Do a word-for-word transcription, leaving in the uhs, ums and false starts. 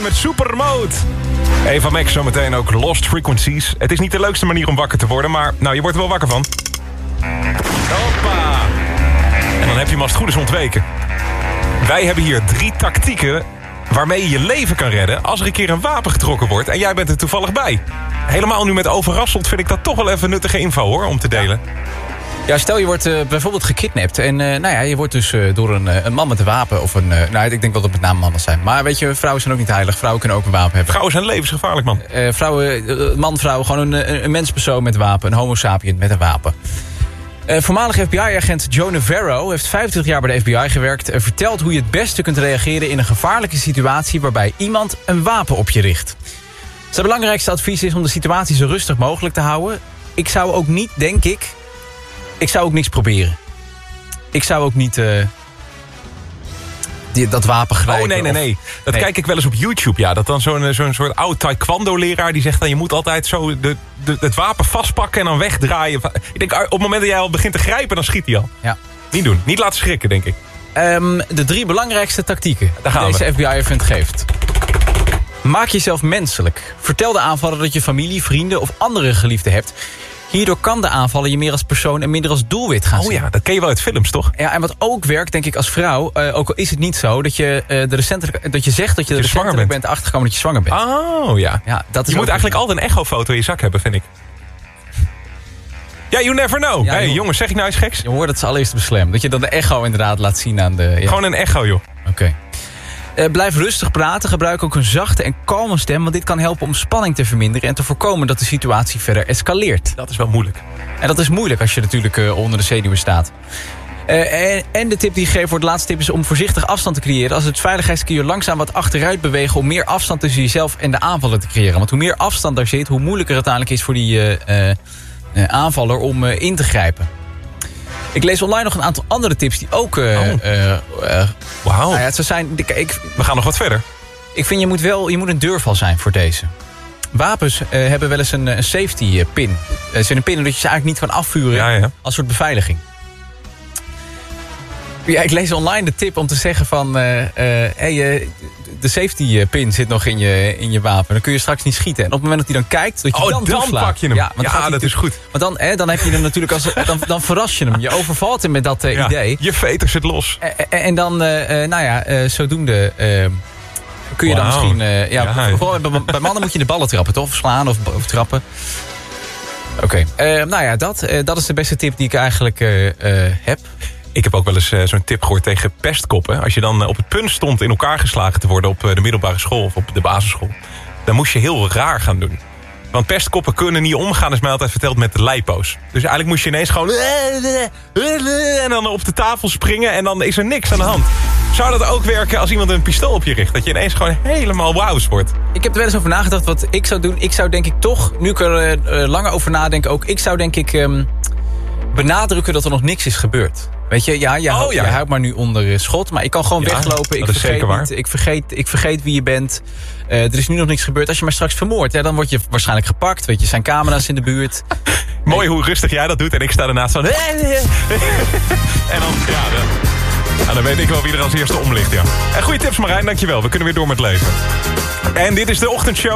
met Supermode. Eva Max zometeen ook Lost Frequencies. Het is niet de leukste manier om wakker te worden, maar nou, je wordt er wel wakker van. Hoppa. En dan heb je hem als het goed is ontweken. Wij hebben hier drie tactieken waarmee je je leven kan redden als er een keer een wapen getrokken wordt en jij bent er toevallig bij. Helemaal nu met overrasseld vind ik dat toch wel even nuttige info hoor, om te delen. Ja, stel je wordt uh, bijvoorbeeld gekidnapt. En uh, nou ja, je wordt dus uh, door een, uh, een man met een wapen. Of een, uh, nou, ik denk wel dat het met name mannen zijn. Maar weet je, vrouwen zijn ook niet heilig. Vrouwen kunnen ook een wapen hebben. Vrouwen zijn levensgevaarlijk, man. Uh, vrouwen, uh, man, vrouw, gewoon een, een, een menspersoon met een wapen. Een homo sapien met een wapen. Uh, voormalig F B I-agent Joe Navarro heeft vijfentwintig jaar bij de F B I gewerkt. Uh, vertelt hoe je het beste kunt reageren in een gevaarlijke situatie waarbij iemand een wapen op je richt. Zijn belangrijkste advies is om de situatie zo rustig mogelijk te houden. Ik zou ook niet, denk ik... Ik zou ook niks proberen. Ik zou ook niet uh, die, dat wapen grijpen. Oh, nee, nee, nee. Of, dat nee. kijk ik wel eens op YouTube. Ja, dat dan zo'n zo'n soort oud taekwondo-leraar die zegt dan je moet altijd zo de, de, het wapen vastpakken en dan wegdraaien. Ik denk, op het moment dat jij al begint te grijpen, dan schiet hij al. Ja. Niet doen. Niet laten schrikken, denk ik. Um, de drie belangrijkste tactieken Daar gaan die deze we. F B I-agent geeft. Maak jezelf menselijk. Vertel de aanvaller dat je familie, vrienden of andere geliefden hebt. Hierdoor kan de aanvaller je meer als persoon en minder als doelwit gaan zien. Oh ja, dat ken je wel uit films, toch? Ja, en wat ook werkt, denk ik, als vrouw... Uh, ook al is het niet zo, dat je, uh, de recentelijk, dat je zegt dat je, dat je je zwanger bent. bent achtergekomen dat je zwanger bent. Oh ja. Ja, dat is je moet ook eigenlijk altijd een echofoto in je zak hebben, vind ik. Ja, you never know. Ja, hey, joh. jongens, zeg ik nou eens geks? Je hoort het allereerst beslam. Dat je dan de echo inderdaad laat zien aan de... Ja. Gewoon een echo, joh. Oké. Okay. Uh, blijf rustig praten. Gebruik ook een zachte en kalme stem. Want dit kan helpen om spanning te verminderen... en te voorkomen dat de situatie verder escaleert. Dat is wel moeilijk. En dat is moeilijk als je natuurlijk uh, onder de zenuwen staat. Uh, en, en de tip die ik geef voor de laatste tip is om voorzichtig afstand te creëren. Als het veilig is kun je langzaam wat achteruit bewegen... om meer afstand tussen jezelf en de aanvaller te creëren. Want hoe meer afstand daar zit, hoe moeilijker het uiteindelijk is... voor die uh, uh, uh, aanvaller om uh, in te grijpen. Ik lees online nog een aantal andere tips die ook... Uh, oh. uh, uh, Wauw. nou ja, ze zijn, ik, ik, We gaan nog wat verder. ik vind je moet wel je moet een deurval zijn voor deze. Wapens uh, hebben wel eens een, een safety pin. Er zit een pin dat je ze eigenlijk niet kan afvuren Ja, ja. als soort beveiliging. Ja, ik lees online de tip om te zeggen van... Uh, uh, hey, uh, de safety pin zit nog in je, in je wapen. Dan kun je straks niet schieten. En op het moment dat hij dan kijkt... Dat je Oh, dan, dan toeslaat. pak je hem. Ja, want Ja, dan dat is goed. Want dan, hè, dan heb je hem natuurlijk als... Dan, dan verras je hem. Je overvalt hem met dat uh, Ja, idee. je veter zit los. En, en dan, uh, uh, nou ja, uh, zodoende... Uh, kun je dan Wauw. misschien... Uh, ja, Ja. vooral bij, bij mannen moet je de ballen trappen, toch? Of slaan of, of trappen. Oké. Okay. Uh, nou ja, dat, uh, dat is de beste tip die ik eigenlijk uh, uh, heb. Ik heb ook wel eens uh, zo'n tip gehoord tegen pestkoppen. Als je dan uh, op het punt stond in elkaar geslagen te worden... op uh, de middelbare school of op de basisschool... dan moest je heel raar gaan doen. Want pestkoppen kunnen niet omgaan, is mij altijd verteld, met de lijpo's. Dus eigenlijk moest je ineens gewoon... en dan op de tafel springen en dan is er niks aan de hand. Zou dat ook werken als iemand een pistool op je richt? Dat je ineens gewoon helemaal wauws wordt. Ik heb er wel eens over nagedacht wat ik zou doen. Ik zou denk ik toch, nu ik er uh, langer over nadenk ook... ik zou denk ik um, benadrukken dat er nog niks is gebeurd. Weet je, ja, je, oh, houdt, ja. je houdt maar nu onder schot. Maar ik kan gewoon Ja, weglopen. Ik dat is vergeet, zeker waar. niet, ik, vergeet, ik vergeet wie je bent. Uh, er is nu nog niks gebeurd. Als je maar straks vermoordt, hè, dan word je waarschijnlijk gepakt. Weet je, er zijn camera's in de buurt. Mooi hoe rustig jij dat doet en ik sta daarnaast zo... en dan, ja, dan, nou, dan weet ik wel wie er als eerste omligt, ja. En goede tips, Marijn, dankjewel. We kunnen weer door met leven. En dit is de ochtendshow.